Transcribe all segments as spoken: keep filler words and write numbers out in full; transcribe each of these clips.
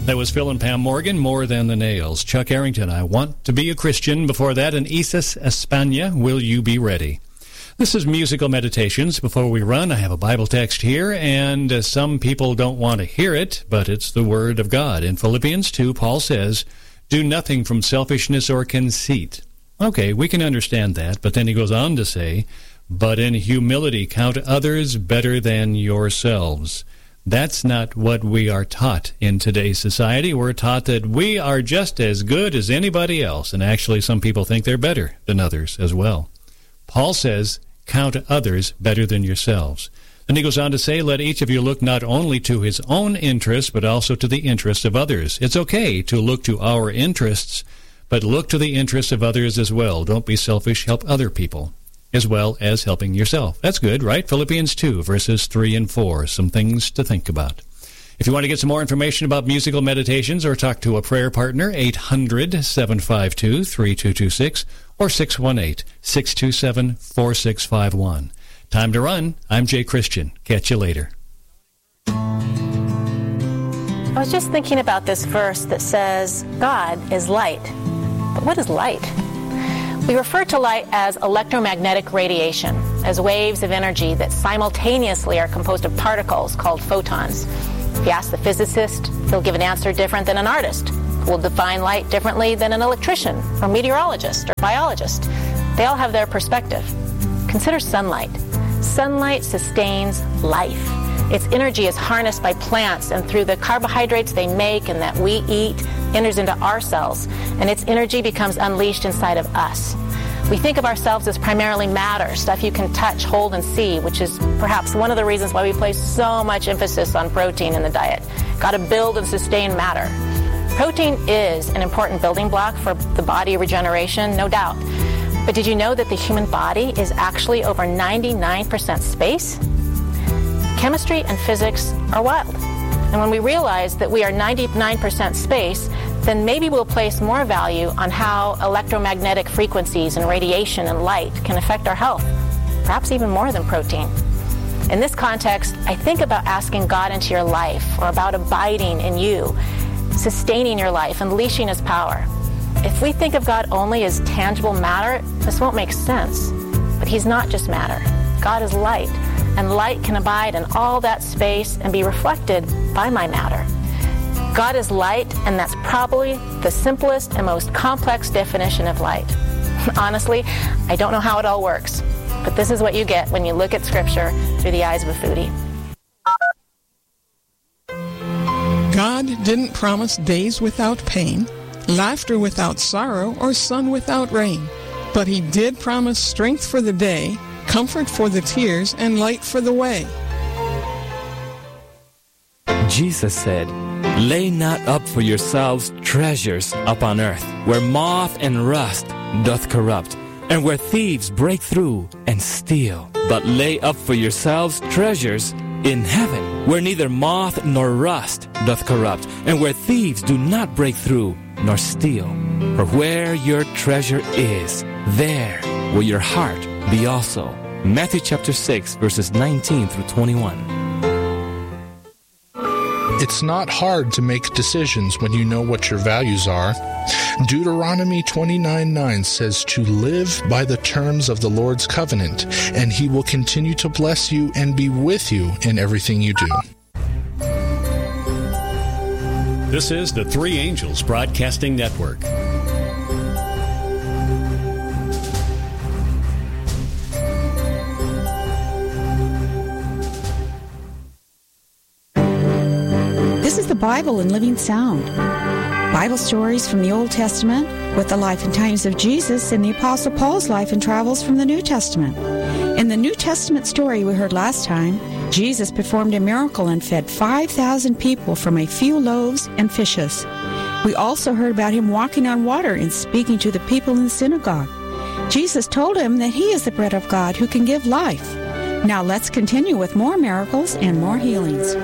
That was Phil and Pam Morgan, More Than the Nails. Chuck Arrington, I Want to Be a Christian. Before that, and Isis España, Will You Be Ready? This is Musical Meditations. Before we run, I have a Bible text here, and uh, some people don't want to hear it, but it's the Word of God. In Philippians two, Paul says, do nothing from selfishness or conceit. Okay, we can understand that, but then he goes on to say, but in humility count others better than yourselves. That's not what we are taught in today's society. We're taught that we are just as good as anybody else, and actually some people think they're better than others as well. Paul says, count others better than yourselves. Then he goes on to say, let each of you look not only to his own interests, but also to the interests of others. It's okay to look to our interests, but look to the interests of others as well. Don't be selfish. Help other people, as well as helping yourself. That's good, right? Philippians two, verses three and four. Some things to think about. If you want to get some more information about musical meditations or talk to a prayer partner, eight hundred, seven five two, three two two six or six one eight, six two seven, four six five one. Time to run. I'm Jay Christian. Catch you later. I was just thinking about this verse that says, God is light. But what is light? We refer to light as electromagnetic radiation, as waves of energy that simultaneously are composed of particles called photons. If you ask the physicist, he'll give an answer different than an artist, who will define light differently than an electrician or meteorologist or biologist. They all have their perspective. Consider sunlight. Sunlight sustains life. Its energy is harnessed by plants, and through the carbohydrates they make and that we eat, enters into our cells, and its energy becomes unleashed inside of us. We think of ourselves as primarily matter, stuff you can touch, hold, and see, which is perhaps one of the reasons why we place so much emphasis on protein in the diet. Got to build and sustain matter. Protein is an important building block for the body regeneration, no doubt. But did you know that the human body is actually over ninety-nine percent space? Chemistry and physics are wild. And when we realize that we are ninety-nine percent space, then maybe we'll place more value on how electromagnetic frequencies and radiation and light can affect our health, perhaps even more than protein. In this context, I think about asking God into your life, or about abiding in you, sustaining your life, unleashing his power. If we think of God only as tangible matter, this won't make sense. But he's not just matter. God is light, and light can abide in all that space and be reflected by my matter. God is light, and that's probably the simplest and most complex definition of light. Honestly, I don't know how it all works, but this is what you get when you look at Scripture through the eyes of a foodie. God didn't promise days without pain, laughter without sorrow, or sun without rain. But he did promise strength for the day, comfort for the tears, and light for the way. Jesus said, lay not up for yourselves treasures upon earth, where moth and rust doth corrupt, and where thieves break through and steal. But lay up for yourselves treasures in heaven, where neither moth nor rust doth corrupt, and where thieves do not break through nor steal. For where your treasure is, there will your heart be also. Matthew chapter six, verses nineteen through twenty-one. It's not hard to make decisions when you know what your values are. Deuteronomy twenty-nine nine says to live by the terms of the Lord's covenant, and he will continue to bless you and be with you in everything you do. This is the Three Angels Broadcasting Network. This is the Bible in Living Sound. Bible stories from the Old Testament with the life and times of Jesus and the Apostle Paul's life and travels from the New Testament. In the New Testament story we heard last time, Jesus performed a miracle and fed five thousand people from a few loaves and fishes. We also heard about him walking on water and speaking to the people in the synagogue. Jesus told him that he is the bread of God who can give life. Now let's continue with more miracles and more healings.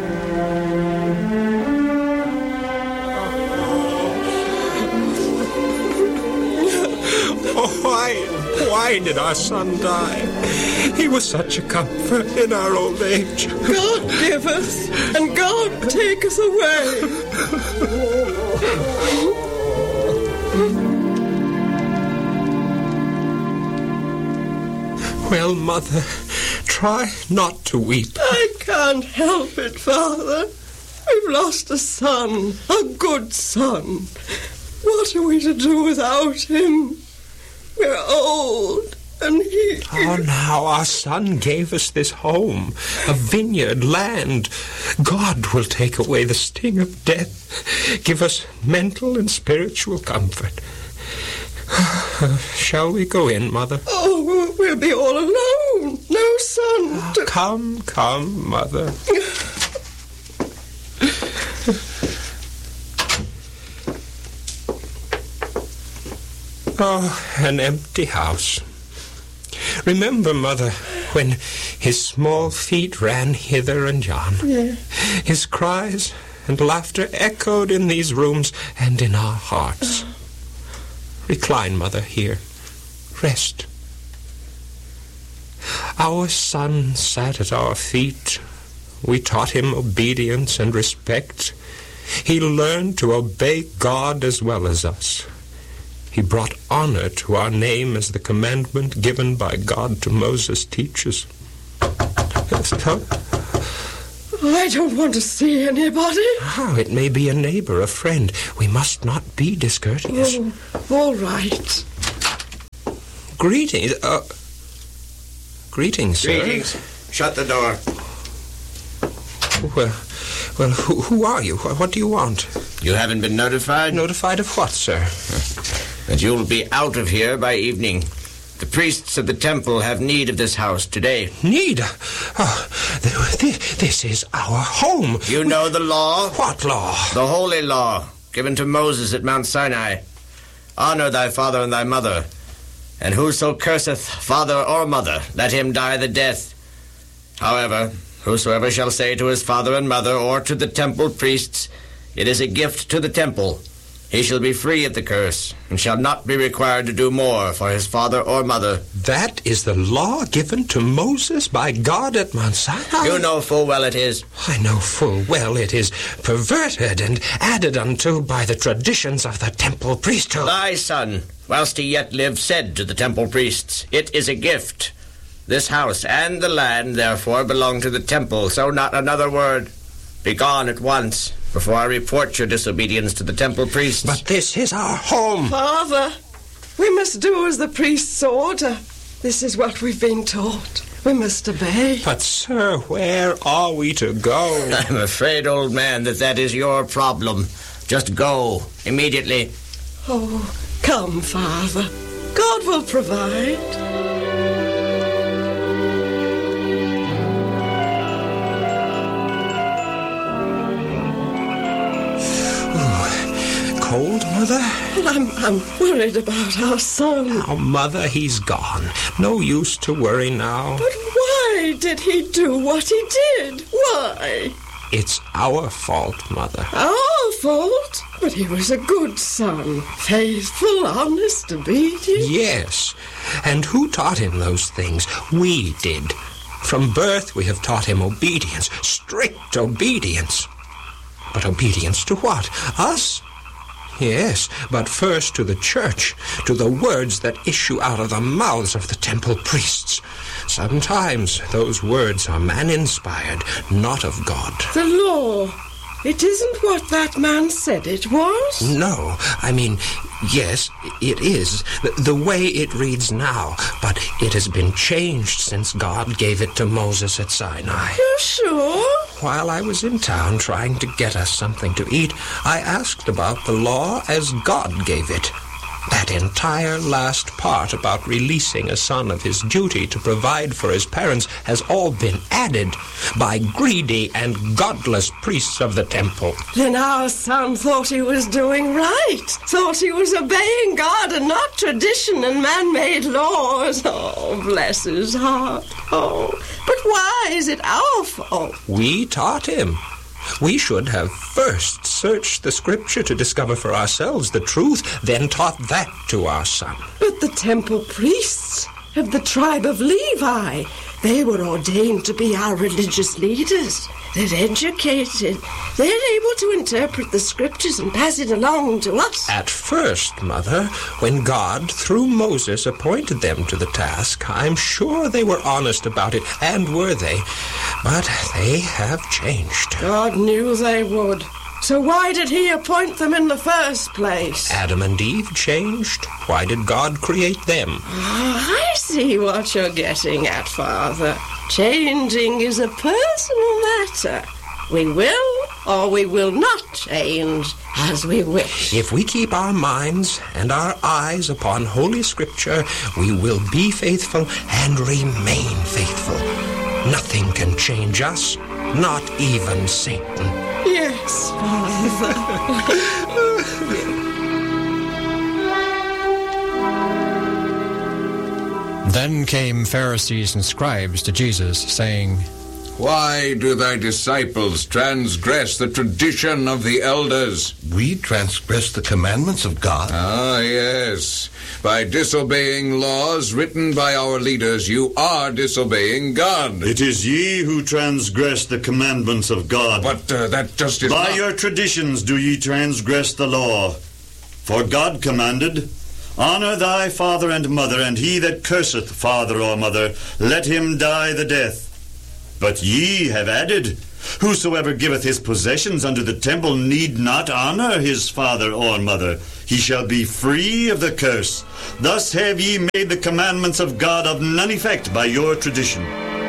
Why, why Why did our son die? He was such a comfort in our old age. God give us, and God take us away. Well, Mother, try not to weep. I can't help it, Father. We've lost a son, a good son. What are we to do without him? We're old, and he... Oh, now, our son gave us this home, a vineyard, land. God will take away the sting of death, give us mental and spiritual comfort. Shall we go in, Mother? Oh, we'll be all alone. No son to... Come, come, Mother. Oh, an empty house. Remember, Mother, when his small feet ran hither and yon. Yeah. His cries and laughter echoed in these rooms and in our hearts. Recline, Mother, here. Rest. Our son sat at our feet. We taught him obedience and respect. He learned to obey God as well as us. He brought honor to our name as the commandment given by God to Moses teaches. Yes, come. I don't want to see anybody. Oh, it may be a neighbor, a friend. We must not be discourteous. Oh, all right. Greetings. Uh, greetings, sir. Greetings. Shut the door. Well, well, who, who are you? What do you want? You haven't been notified? Notified of what, sir? That you'll be out of here by evening. The priests of the temple have need of this house today. Need? Oh, th- this is our home. You know the law? What law? The holy law, given to Moses at Mount Sinai. Honor thy father and thy mother, and whoso curseth father or mother, let him die the death. However, whosoever shall say to his father and mother, or to the temple priests, it is a gift to the temple, he shall be free of the curse, and shall not be required to do more for his father or mother. That is the law given to Moses by God at Mount Sinai? You know full well it is. I know full well it is perverted and added unto by the traditions of the temple priesthood. Thy son, whilst he yet lived, said to the temple priests, it is a gift. This house and the land, therefore, belong to the temple, so not another word. Begone at once, before I report your disobedience to the temple priests. But this is our home. Father, we must do as the priests order. This is what we've been taught. We must obey. But, sir, where are we to go? I'm afraid, old man, that that is your problem. Just go, immediately. Oh, come, Father. God will provide. Cold, Mother? Well, I'm, I'm worried about our son. Now, Mother, he's gone. No use to worry now. But why did he do what he did? Why? It's our fault, Mother. Our fault? But he was a good son. Faithful, honest, obedient. Yes. And who taught him those things? We did. From birth, we have taught him obedience. Strict obedience. But obedience to what? Us? Yes, but first to the church, to the words that issue out of the mouths of the temple priests. Sometimes those words are man-inspired, not of God. The law. It isn't what that man said it was? No, I mean, yes, it is, the, the way it reads now, but it has been changed since God gave it to Moses at Sinai. You sure? While I was in town trying to get us something to eat, I asked about the law as God gave it. That entire last part about releasing a son of his duty to provide for his parents has all been added by greedy and godless priests of the temple. Then our son thought he was doing right, thought he was obeying God and not tradition and man-made laws. Oh, bless his heart. Oh, but why is it our fault? We taught him. We should have first searched the Scripture to discover for ourselves the truth, then taught that to our son. But the temple priests of the tribe of Levi, they were ordained to be our religious leaders. They're educated. They're able to interpret the Scriptures and pass it along to us. At first, Mother, when God, through Moses, appointed them to the task, I'm sure they were honest about it, and were they. But they have changed. God knew they would. So why did he appoint them in the first place? Adam and Eve changed. Why did God create them? Oh, I see what you're getting at, Father. Changing is a personal matter. We will or we will not change as we wish. If we keep our minds and our eyes upon Holy Scripture, we will be faithful and remain faithful. Nothing can change us, not even Satan. Yes, Father. Then came Pharisees and scribes to Jesus, saying, Why do thy disciples transgress the tradition of the elders? We transgress the commandments of God? Ah, yes. By disobeying laws written by our leaders, you are disobeying God. It is ye who transgress the commandments of God. But uh, that just is By not... your traditions do ye transgress the law. For God commanded, Honor thy father and mother, and he that curseth father or mother, let him die the death. But ye have added, Whosoever giveth his possessions unto the temple need not honor his father or mother. He shall be free of the curse. Thus have ye made the commandments of God of none effect by your tradition.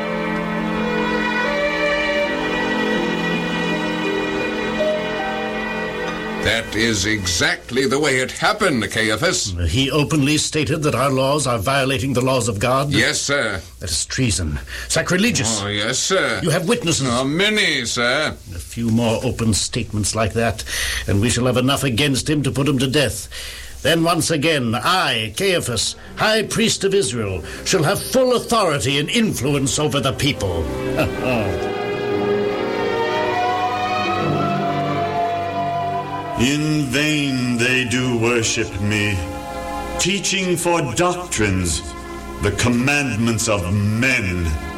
That is exactly the way it happened, Caiaphas. He openly stated that our laws are violating the laws of God? Yes, sir. That is treason. Sacrilegious. Oh, yes, sir. You have witnesses. Oh, many, sir. A few more open statements like that, and we shall have enough against him to put him to death. Then once again, I, Caiaphas, High Priest of Israel, shall have full authority and influence over the people. In vain they do worship me, teaching for doctrines the commandments of men.